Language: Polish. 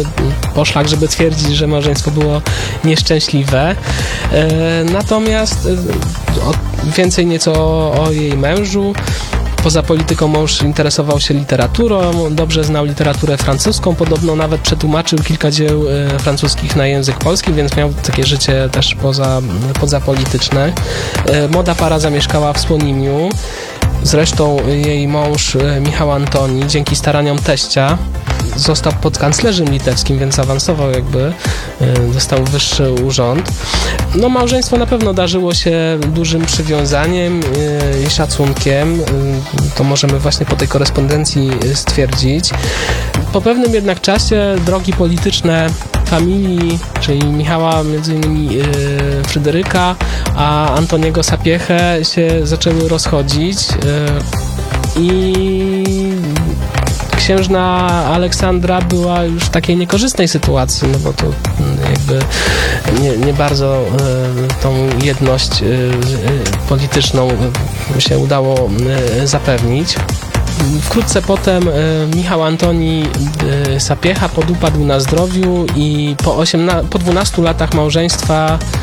poszlak, żeby twierdzić, że małżeństwo było nieszczęśliwe. Natomiast więcej nieco o jej mężu. Poza polityką mąż interesował się literaturą, dobrze znał literaturę francuską, podobno nawet przetłumaczył kilka dzieł francuskich na język polski, więc miał takie życie też pozapolityczne. Młoda para zamieszkała w Słonimiu. Zresztą jej mąż Michał Antoni dzięki staraniom teścia został podkanclerzem litewskim, więc awansował dostał wyższy urząd. No małżeństwo na pewno darzyło się dużym przywiązaniem i szacunkiem. To możemy właśnie po tej korespondencji stwierdzić. Po pewnym jednak czasie drogi polityczne familii, czyli Michała, między innymi Fryderyka, a Antoniego Sapiehę się zaczęły rozchodzić i księżna Aleksandra była już w takiej niekorzystnej sytuacji, no bo to nie bardzo tą jedność polityczną się udało zapewnić. Wkrótce potem Michał Antoni Sapieha podupadł na zdrowiu i po 12 latach małżeństwa